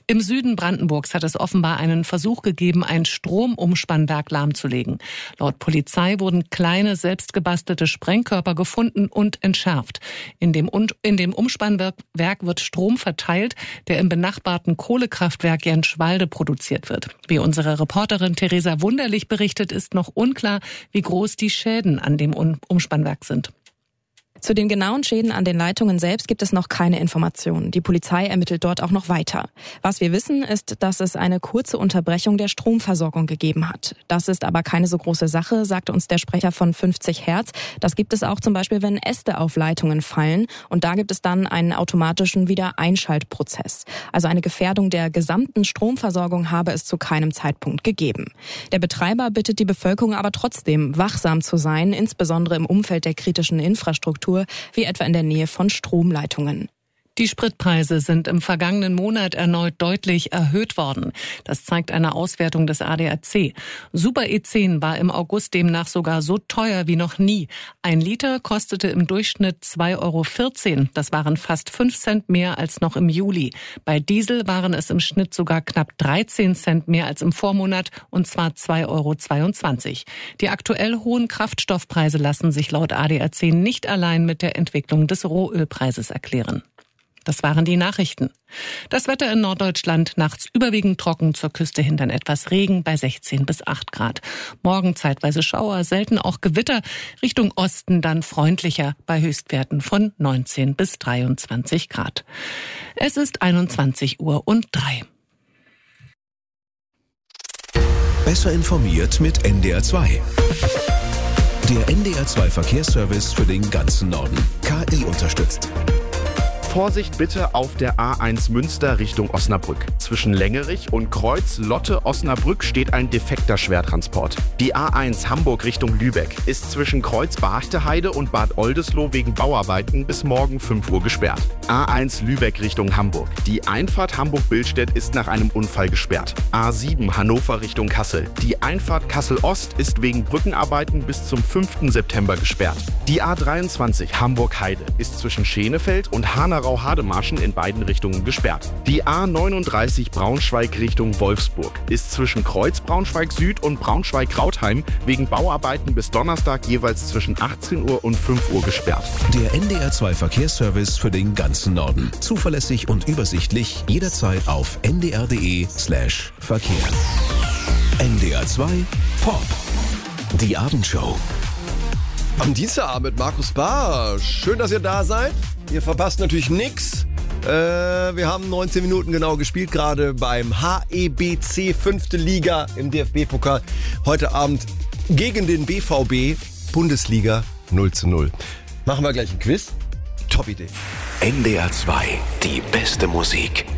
Im Süden Brandenburgs hat es offenbar einen Versuch gegeben, ein Stromumspannwerk lahmzulegen. Laut Polizei wurden kleine, selbstgebastelte Sprengkörper gefunden und entschärft. In dem Umspannwerk wird Strom verteilt, der im benachbarten Kohlekraftwerk Jenschwalde produziert wird. Wie unsere Reporterin Theresa Wunderlich berichtet, ist noch unklar, wie groß die Schäden an dem Umspannwerk sind. Zu den genauen Schäden an den Leitungen selbst gibt es noch keine Informationen. Die Polizei ermittelt dort auch noch weiter. Was wir wissen, ist, dass es eine kurze Unterbrechung der Stromversorgung gegeben hat. Das ist aber keine so große Sache, sagte uns der Sprecher von 50 Hertz. Das gibt es auch zum Beispiel, wenn Äste auf Leitungen fallen. Und da gibt es dann einen automatischen Wiedereinschaltprozess. Also eine Gefährdung der gesamten Stromversorgung habe es zu keinem Zeitpunkt gegeben. Der Betreiber bittet die Bevölkerung aber trotzdem, wachsam zu sein, insbesondere im Umfeld der kritischen Infrastruktur, wie etwa in der Nähe von Stromleitungen. Die Spritpreise sind im vergangenen Monat erneut deutlich erhöht worden. Das zeigt eine Auswertung des ADAC. Super E10 war im August demnach sogar so teuer wie noch nie. 1 Liter kostete im Durchschnitt 2,14 €. Das waren fast 5 Cent mehr als noch im Juli. Bei Diesel waren es im Schnitt sogar knapp 13 Cent mehr als im Vormonat, und zwar 2,22 €. Die aktuell hohen Kraftstoffpreise lassen sich laut ADAC nicht allein mit der Entwicklung des Rohölpreises erklären. Das waren die Nachrichten. Das Wetter in Norddeutschland: nachts überwiegend trocken, zur Küste hin dann etwas Regen bei 16 bis 8 Grad. Morgen zeitweise Schauer, selten auch Gewitter. Richtung Osten dann freundlicher bei Höchstwerten von 19 bis 23 Grad. Es ist 21:03 Uhr. Besser informiert mit NDR 2. Der NDR 2 Verkehrsservice für den ganzen Norden. KI unterstützt. Vorsicht bitte auf der A1 Münster Richtung Osnabrück. Zwischen Längerich und Kreuz Lotte-Osnabrück steht ein defekter Schwertransport. Die A1 Hamburg Richtung Lübeck ist zwischen Kreuz Barchteheide und Bad Oldesloe wegen Bauarbeiten bis morgen 5 Uhr gesperrt. A1 Lübeck Richtung Hamburg. Die Einfahrt Hamburg-Billstedt ist nach einem Unfall gesperrt. A7 Hannover Richtung Kassel. Die Einfahrt Kassel-Ost ist wegen Brückenarbeiten bis zum 5. September gesperrt. Die A23 Hamburg-Heide ist zwischen Schenefeld und Hanau-Hademarschen in beiden Richtungen gesperrt. Die A39 Braunschweig Richtung Wolfsburg ist zwischen Kreuz Braunschweig Süd und Braunschweig-Krautheim wegen Bauarbeiten bis Donnerstag jeweils zwischen 18 Uhr und 5 Uhr gesperrt. Der NDR 2 Verkehrsservice für den ganzen Norden. Zuverlässig und übersichtlich, jederzeit auf ndr.de/Verkehr. NDR 2 Pop. Die Abendshow. Am Dienstagabend mit Markus Barsch. Schön, dass ihr da seid. Ihr verpasst natürlich nichts. Wir haben 19 Minuten genau gespielt, gerade beim HEBC 5. Liga im DFB-Pokal. Heute Abend gegen den BVB, Bundesliga 0:0. Machen wir gleich ein Quiz? Top Idee. NDR 2, die beste Musik.